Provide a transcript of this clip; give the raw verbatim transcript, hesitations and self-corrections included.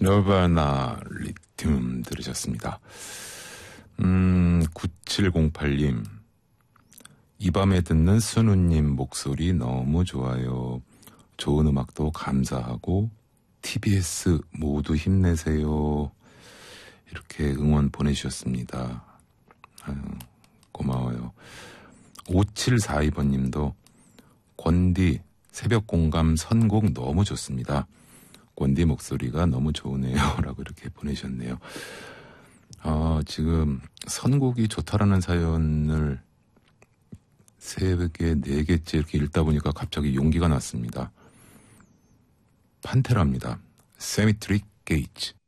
너바나 리튬 들으셨습니다. 음, 구칠공팔 님. 이 밤에 듣는 순우님 목소리 너무 좋아요. 좋은 음악도 감사하고 티비에스 모두 힘내세요. 이렇게 응원 보내주셨습니다. 아유, 고마워요. 오칠사이 번님도 권디 새벽공감 선곡 너무 좋습니다. 권디 목소리가 너무 좋으네요. 라고 이렇게 보내셨네요. 아, 지금 선곡이 좋다라는 사연을 새벽에 네 개째 이렇게 읽다 보니까 갑자기 용기가 났습니다. 판테라입니다. 세미트리 게이츠.